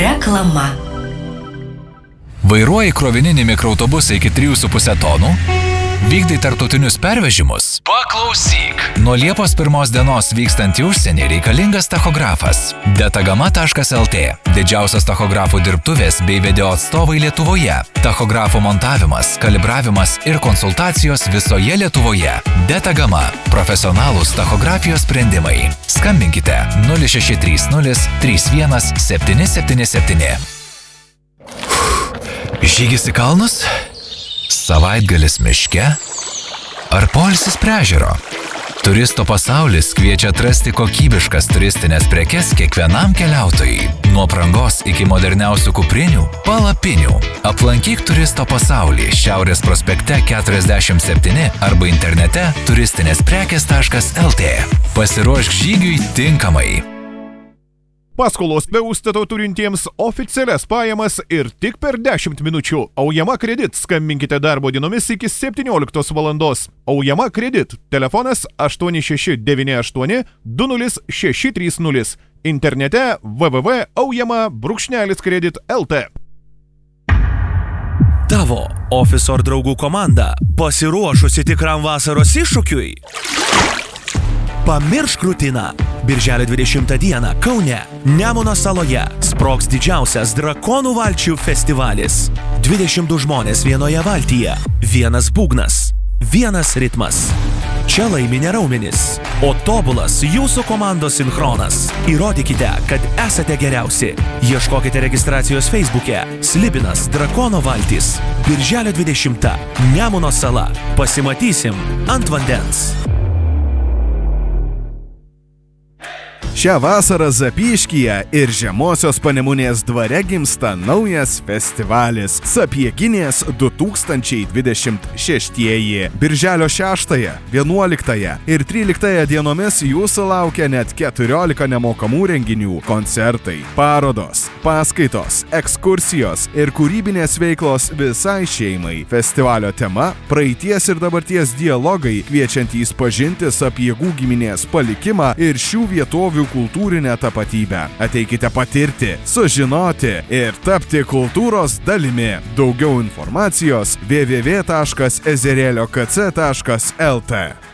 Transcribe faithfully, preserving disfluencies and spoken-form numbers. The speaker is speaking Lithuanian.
Reklama. Vairuoji krovininį mikroautobusą iki trijų su puse tonų? Vykdai tarptautinius pervežimus? Paklausyk! Nuo Liepos pirmos dienos vykstant į užsienį reikalingas tachografas. Detagama taškas el tė – didžiausias tachografų dirbtuvės bei video atstovai Lietuvoje. Tachografų montavimas, kalibravimas ir konsultacijos visoje Lietuvoje. Detagama – profesionalūs tachografijos sprendimai. Skambinkite nulis šeši trys nulis trys vienas septyni septyni septyni. Žygis į kalnus? Savaitgalis miške? Ar poilsis prie ežero? Turisto pasaulis kviečia atrasti kokybiškas turistinės prekes kiekvienam keliautojui. Nuo prangos iki moderniausių kuprinių, palapinių. Aplankyk turisto pasaulį Šiaurės prospekte keturiasdešimt septyni arba internete turistinės prekės taškas el tė. Pasiruošk žygiui tinkamai. Paskolos be užstato turintiems oficialias pajamas ir tik per dešimt minučių. Aujama Kredit. Skambinkite darbo dienomis iki septynioliktos valandos. Aujama Kredit. Telefonas aštuoni šeši devyni aštuoni du nulis šeši trys nulis. Internete w w w taškas aujama brūkšnelis kredit taškas el tė. Tavo ofiso ar draugų komanda pasiruošusi tikram vasaros iššūkiui? Pamiršk rutiną. Birželio dvidešimtą dieną Kaune, Nemuno saloje sprogs didžiausias Drakonų valčių festivalis. dvidešimt du žmonės vienoje valtyje, vienas būgnas, vienas ritmas. Čia laimi ne raumenis, o tobulas jūsų komandos sinchronas. Įrodykite, kad esate geriausi. Ieškokite registracijos Facebook'e Slibinas Drakono valtys. Birželio dvidešimtą Nemuno sala. Pasimatysim ant vandens. Šią vasarą Zapyškyje ir Žemosios Panemunės dvare gimsta naujas festivalis Sapieginės du tūkstančiai dvidešimt šeštieji. Birželio šeštąją, vienuoliktąją ir tryliktąją dienomis jūsų laukia net keturiolika nemokamų renginių, koncertai, parodos, paskaitos, ekskursijos ir kūrybinės veiklos visai šeimai. Festivalio tema – praeities ir dabarties dialogai, kviečiantys pažinti Sapiegų giminės palikimą ir šių vietovių kultūrinę tapatybę. Ateikite patirti, sužinoti ir tapti kultūros dalimi. Daugiau informacijos w w w taškas ezerėlio k c taškas el tė.